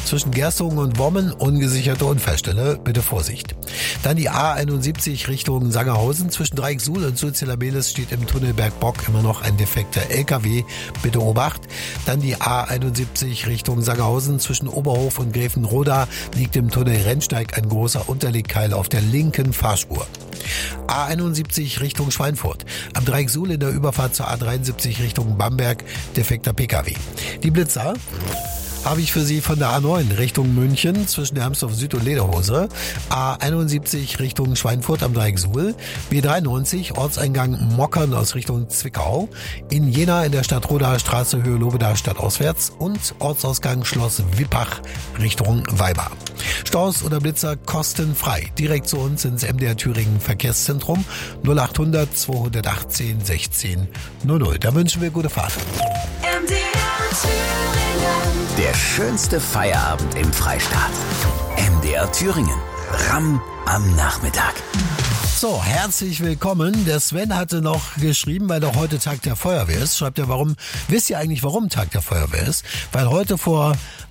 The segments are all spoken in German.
zwischen Gerstungen und Wommen, ungesicherte Unfallstelle, bitte Vorsicht. Dann die A71 Richtung Sangerhausen, zwischen Dreiecksuhl und Sulzilla-Mehlis steht im Tunnel Bergbock immer noch ein defekter LKW, bitte Obacht. Dann die A71 Richtung Sangerhausen, zwischen Oberhof und Gräfenroda liegt im Tunnel Rennsteig ein großer Unterlegkeil auf der linken Fahrspur. A71 Richtung Schweinfurt. Am Dreiecksuhl in der Überfahrt zur A73 Richtung Bamberg defekter PKW. Die Blitzer habe ich für Sie von der A9 Richtung München zwischen Hermsdorf Süd und Lederhose, A71 Richtung Schweinfurt am Dreiecksuhl, B93 Ortseingang Mockern aus Richtung Zwickau, in Jena in der Stadtrodaer Straße Höhe Lobedaer stadtauswärts und Ortsausgang Schloss Wippach Richtung Weimar. Staus oder Blitzer kostenfrei. Direkt zu uns ins MDR Thüringen Verkehrszentrum 0800 218 16 00. Da wünschen wir gute Fahrt. MDR Thüringen. Der schönste Feierabend im Freistaat. MDR Thüringen. Ramm am Nachmittag. So, herzlich willkommen. Der Sven hatte noch geschrieben, weil doch heute Tag der Feuerwehr ist. Schreibt er, wisst ihr eigentlich, warum Tag der Feuerwehr ist? Weil heute vor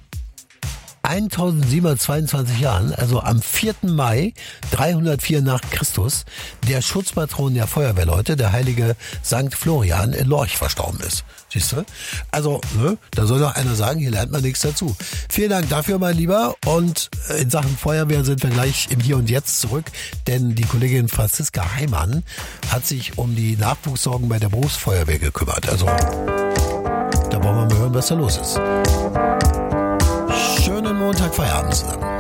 1722 Jahren, also am 4. Mai 304 nach Christus, der Schutzpatron der Feuerwehrleute, der heilige Sankt Florian in Lorch verstorben ist. Siehst du? Also, da soll doch einer sagen, hier lernt man nichts dazu. Vielen Dank dafür, mein Lieber. Und in Sachen Feuerwehr sind wir gleich im Hier und Jetzt zurück, denn die Kollegin Franziska Heimann hat sich um die Nachwuchssorgen bei der Berufsfeuerwehr gekümmert. Also, da wollen wir mal hören, was da los ist. Schönen Montag, Feierabend zusammen.